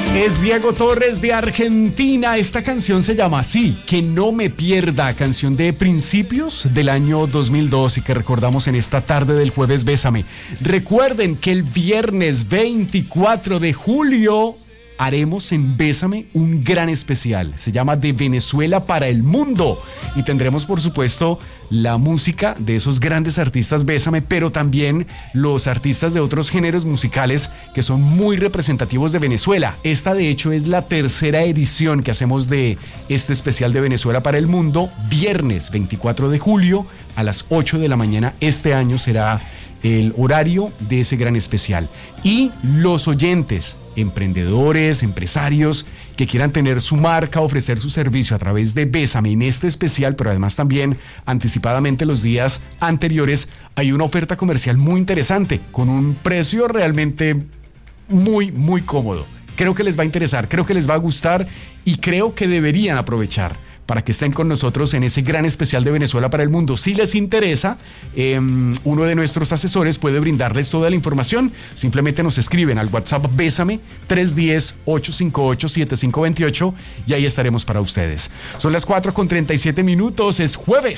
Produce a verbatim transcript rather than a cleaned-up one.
Es Diego Torres de Argentina. Esta canción se llama así, Que no me pierda, canción de principios del año dos mil dos y que recordamos en esta tarde del jueves Bésame. Recuerden que el viernes veinticuatro de julio haremos en Bésame un gran especial. Se llama De Venezuela para el Mundo. Y tendremos, por supuesto, la música de esos grandes artistas Bésame, pero también los artistas de otros géneros musicales que son muy representativos de Venezuela. Esta, de hecho, es la tercera edición que hacemos de este especial de Venezuela para el Mundo. Viernes veinticuatro de julio a las ocho de la mañana. Este año será el horario de ese gran especial. Y los oyentes, emprendedores, empresarios que quieran tener su marca, ofrecer su servicio a través de Bésame en este especial, pero además también anticipadamente los días anteriores, hay una oferta comercial muy interesante con un precio realmente muy, muy cómodo. Creo que les va a interesar, creo que les va a gustar y creo que deberían aprovechar para que estén con nosotros en ese gran especial de Venezuela para el Mundo. Si les interesa, eh, uno de nuestros asesores puede brindarles toda la información. Simplemente nos escriben al WhatsApp Bésame tres uno cero, ocho cinco ocho, siete cinco dos ocho y ahí estaremos para ustedes. Son las cuatro con treinta y siete minutos, es jueves.